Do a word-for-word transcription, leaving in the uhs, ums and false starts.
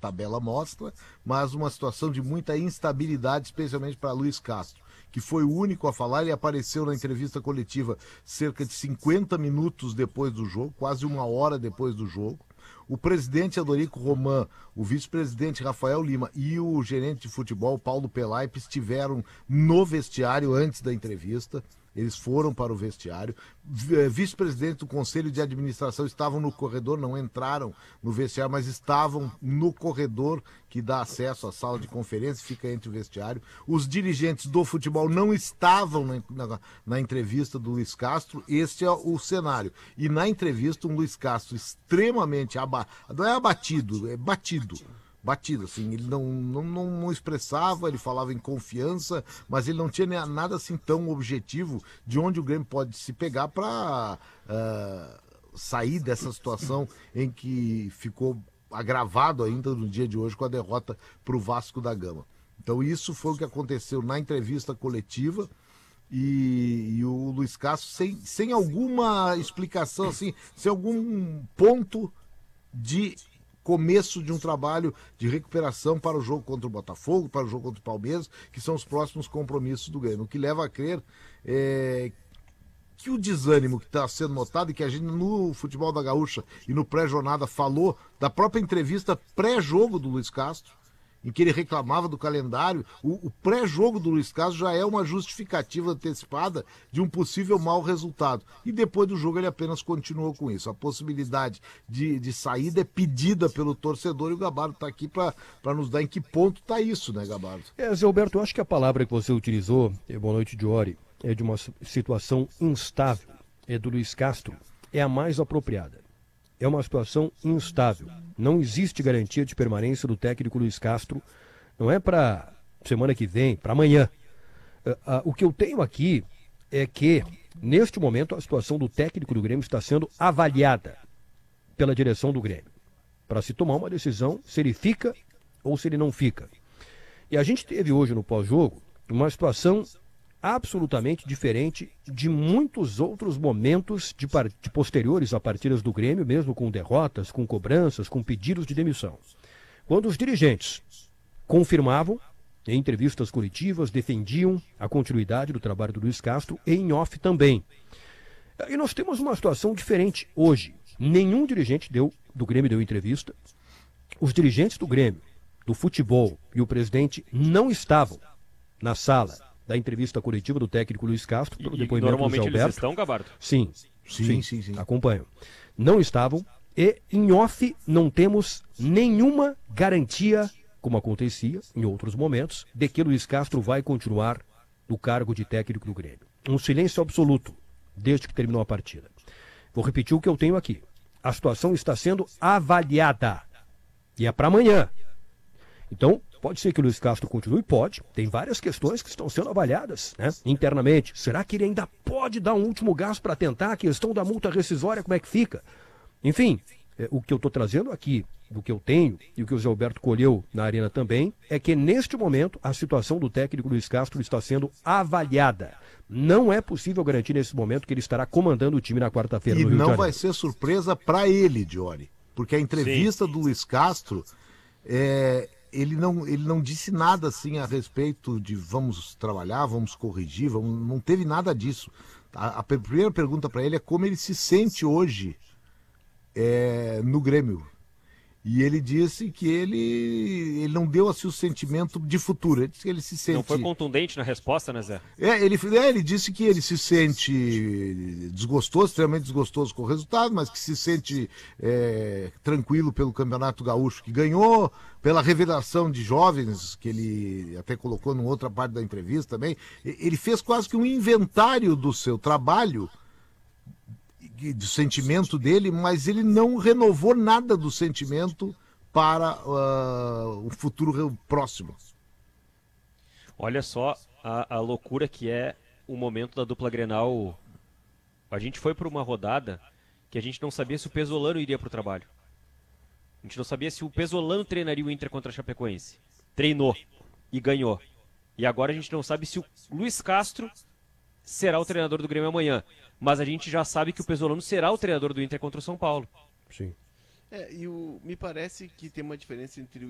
tabela mostra, mas uma situação de muita instabilidade, especialmente para Luiz Castro, que foi o único a falar. Ele apareceu na entrevista coletiva cerca de cinquenta minutos depois do jogo, quase uma hora depois do jogo. O presidente Adorico Roman, o vice-presidente Rafael Lima e o gerente de futebol Paulo Pelaipe estiveram no vestiário antes da entrevista. Eles foram para o vestiário. Vice-presidente do Conselho de Administração estavam no corredor, não entraram no vestiário, mas estavam no corredor que dá acesso à sala de conferência, fica entre o vestiário. Os dirigentes do futebol não estavam na, na, na entrevista do Luiz Castro. Este é o cenário. E na entrevista, um Luiz Castro extremamente abatido, não é abatido, é batido. Batido, assim, ele não, não, não expressava, ele falava em confiança, mas ele não tinha nada assim tão objetivo de onde o Grêmio pode se pegar para uh, sair dessa situação em que ficou agravado ainda no dia de hoje com a derrota para o Vasco da Gama. Então isso foi o que aconteceu na entrevista coletiva. E, e o Luiz Castro sem, sem alguma explicação, assim, sem algum ponto de começo de um trabalho de recuperação para o jogo contra o Botafogo, para o jogo contra o Palmeiras, que são os próximos compromissos do Grêmio. O que leva a crer é que o desânimo que está sendo notado, e que a gente no Futebol da Gaúcha e no pré-jornada falou da própria entrevista pré-jogo do Luiz Castro, em que ele reclamava do calendário, o, o pré-jogo do Luiz Castro já é uma justificativa antecipada de um possível mau resultado. E depois do jogo ele apenas continuou com isso. A possibilidade de, de saída é pedida pelo torcedor e o Gabardo está aqui para nos dar em que ponto está isso, né, Gabardo? É, Zé Alberto, eu acho que a palavra que você utilizou, é, boa noite, Diori, é de uma situação instável, é do Luiz Castro, é a mais apropriada. É uma situação instável. Não existe garantia de permanência do técnico Luiz Castro. Não é para semana que vem, para amanhã. Uh, uh, o que eu tenho aqui é que, neste momento, a situação do técnico do Grêmio está sendo avaliada pela direção do Grêmio, para se tomar uma decisão se ele fica ou se ele não fica. E a gente teve hoje no pós-jogo uma situação absolutamente diferente de muitos outros momentos de, de posteriores a partidas do Grêmio, mesmo com derrotas, com cobranças, com pedidos de demissão. Quando os dirigentes confirmavam, em entrevistas coletivas, defendiam a continuidade do trabalho do Luiz Castro e em off também. E nós temos uma situação diferente hoje. Nenhum dirigente deu, do Grêmio deu entrevista. Os dirigentes do Grêmio, do futebol e o presidente não estavam na sala da entrevista coletiva do técnico Luiz Castro, pelo e, depoimento do Zé Alberto. Eles estão, Gabardo? Sim, sim, sim, sim, sim. Acompanham. Não estavam, e em off não temos nenhuma garantia, como acontecia em outros momentos, de que Luiz Castro vai continuar no cargo de técnico do Grêmio. Um silêncio absoluto, desde que terminou a partida. Vou repetir o que eu tenho aqui. A situação está sendo avaliada, e é para amanhã. Então, pode ser que o Luiz Castro continue? Pode. Tem várias questões que estão sendo avaliadas, né, internamente. Será que ele ainda pode dar um último gás para tentar? A questão da multa rescisória, como é que fica? Enfim, é, o que eu estou trazendo aqui, do que eu tenho, e o que o Zé Alberto colheu na arena também, é que neste momento a situação do técnico Luiz Castro está sendo avaliada. Não é possível garantir nesse momento que ele estará comandando o time na quarta-feira no Rio de Janeiro. E não vai ser surpresa para ele, Diori, porque a entrevista Sim. do Luiz Castro é... Ele não, ele não disse nada assim a respeito de vamos trabalhar, vamos corrigir, vamos, não teve nada disso. A, a primeira pergunta para ele é como ele se sente hoje é, no Grêmio. E ele disse que ele, ele não deu assim o sentimento de futuro. Ele disse que ele se sente... Não foi contundente na resposta, né, Zé? É, ele, é, ele disse que ele se sente desgostoso, extremamente desgostoso com o resultado, mas que se sente é, tranquilo pelo Campeonato Gaúcho que ganhou, pela revelação de jovens, que ele até colocou numa outra parte da entrevista também. Ele fez quase que um inventário do seu trabalho, do sentimento dele, mas ele não renovou nada do sentimento para uh, o futuro próximo. Olha só a, a loucura que é o momento da dupla Grenal. A gente foi para uma rodada que a gente não sabia se o Pesolano iria para o trabalho. A gente não sabia se o Pesolano treinaria o Inter contra a Chapecoense. Treinou e ganhou. E agora a gente não sabe se o Luiz Castro será o treinador do Grêmio amanhã. Mas a gente já sabe que o Pesolano será o treinador do Inter contra o São Paulo. Sim. É, e o, me parece que tem uma diferença entre o